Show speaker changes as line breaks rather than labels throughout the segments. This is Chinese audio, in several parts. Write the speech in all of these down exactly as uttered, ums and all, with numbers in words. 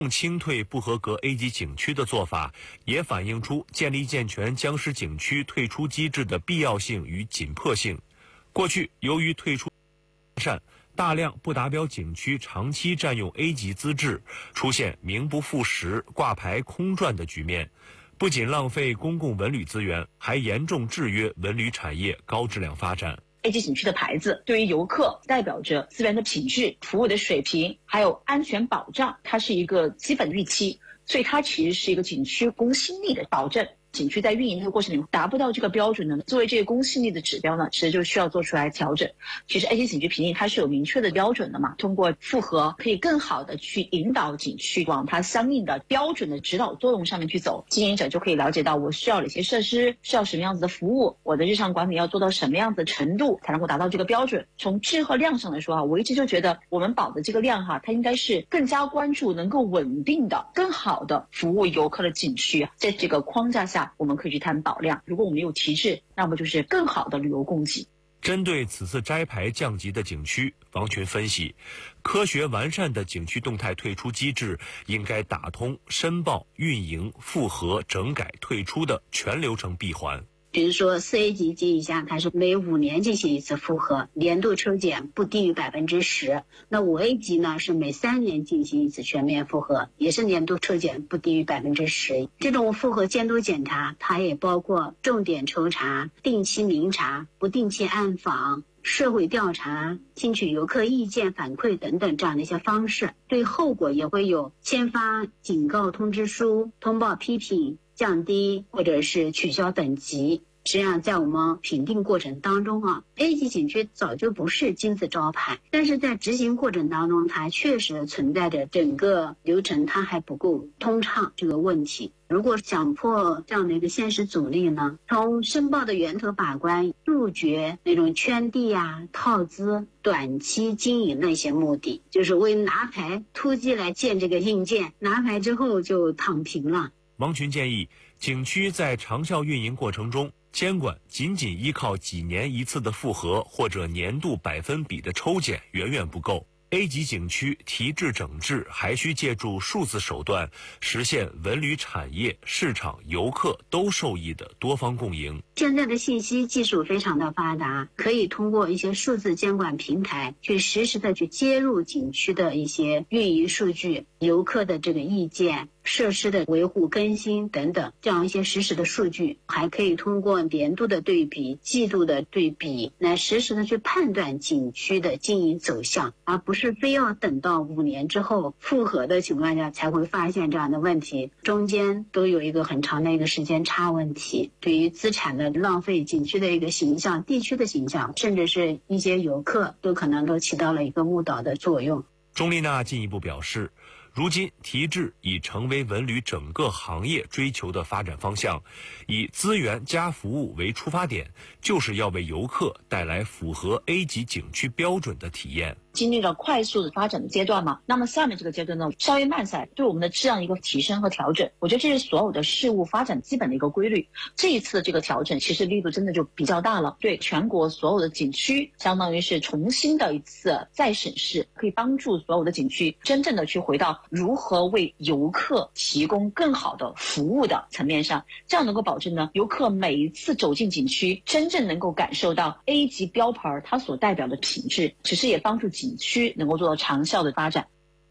清退不合格 A 级景区的做法，也反映出建立健全僵尸景区退出机制的必要性与紧迫性。过去由于退出善，大量不达标景区长期占用 A 级资质，出现名不副实、挂牌空转的局面，不仅浪费公共文旅资源，还严重制约文旅产业高质量发展。
A 级景区的牌子对于游客代表着资源的品质、服务的水平，还有安全保障，它是一个基本预期，所以它其实是一个景区公信力的保证。景区在运营的过程里达不到这个标准呢，作为这个公信力的指标呢，其实就需要做出来调整。其实 A 级景区评定它是有明确的标准的嘛，通过复核可以更好的去引导景区往它相应的标准的指导作用上面去走，经营者就可以了解到我需要哪些设施，需要什么样子的服务，我的日常管理要做到什么样子的程度才能够达到这个标准。从质和量上来说啊，我一直就觉得我们保的这个量哈，它应该是更加关注能够稳定的、更好的服务游客的景区，在这个框架下我们可以去谈保量。如果我们有提质，那么就是更好的旅游供给。
针对此次摘牌降级的景区，王群分析，科学完善的景区动态退出机制应该打通申报、运营、复核、整改、退出的全流程闭环。
比如说四 A 级及以下，它是每五年进行一次复核，年度抽检不低于百分之十。那五 A 级呢是每三年进行一次全面复核，也是年度抽检不低于百分之十。这种复核监督检查，它也包括重点抽查、定期明查、不定期暗访、社会调查、听取游客意见反馈等等这样的一些方式。对后果也会有签发警告通知书、通报批评、降低或者是取消等级。实际上在我们评定过程当中啊 A 级景区早就不是金字招牌，但是在执行过程当中它确实存在着整个流程它还不够通畅这个问题。如果想破这样的一个现实阻力呢，从申报的源头把关，杜绝那种圈地啊、套资、短期经营的一些目的，就是为拿牌突击来建这个硬件，拿牌之后就躺平了。
王群建议，景区在长效运营过程中，监管仅仅依靠几年一次的复核或者年度百分比的抽检远远不够。A 级景区提质整治还需借助数字手段，实现文旅产业、市场、游客都受益的多方共赢。
现在的信息技术非常的发达，可以通过一些数字监管平台去实时的去接入景区的一些运营数据、游客的这个意见、设施的维护更新等等，这样一些实时的数据，还可以通过年度的对比、季度的对比，来实时的去判断景区的经营走向，而不是非要等到五年之后复核的情况下才会发现这样的问题，中间都有一个很长的一个时间差问题，对于资产的浪费、景区的一个形象、地区的形象，甚至是一些游客都可能都起到了一个误导的作用。
钟丽娜进一步表示，如今提质已成为文旅整个行业追求的发展方向，以资源加服务为出发点，就是要为游客带来符合 A 级景区标准的体验。
经历了快速的发展的阶段嘛，那么下面这个阶段呢，稍微慢下来，对我们的质量一个提升和调整，我觉得这是所有的事物发展基本的一个规律。这一次的这个调整其实力度真的就比较大了，对全国所有的景区相当于是重新的一次再审视，可以帮助所有的景区真正的去回到如何为游客提供更好的服务的层面上，这样能够保证呢，游客每一次走进景区真正能够感受到 A 级标牌它所代表的品质，其实也帮助景区能够做到长效的发展。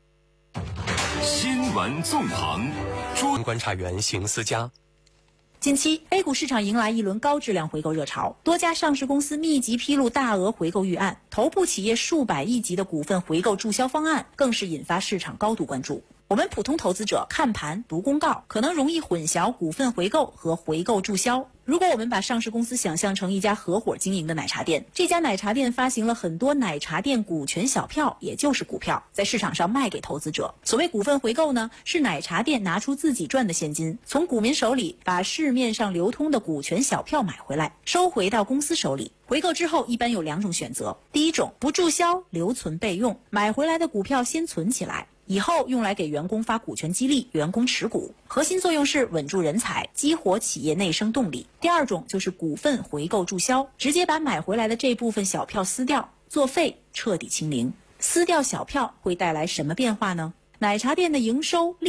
新闻纵横，
朱观察员邢思佳。
近期 A 股市场迎来一轮高质量回购热潮，多家上市公司密集披露大额回购预案，头部企业数百亿级的股份回购注销方案更是引发市场高度关注。我们普通投资者看盘读公告，可能容易混淆股份回购和回购注销。如果我们把上市公司想象成一家合伙经营的奶茶店，这家奶茶店发行了很多奶茶店股权小票，也就是股票，在市场上卖给投资者。所谓股份回购呢，是奶茶店拿出自己赚的现金，从股民手里把市面上流通的股权小票买回来，收回到公司手里。回购之后一般有两种选择，第一种不注销，留存备用，买回来的股票先存起来，以后用来给员工发股权激励，员工持股，核心作用是稳住人才，激活企业内生动力。第二种就是股份回购注销，直接把买回来的这部分小票撕掉，作废，彻底清零。撕掉小票会带来什么变化呢？ 奶茶店的营收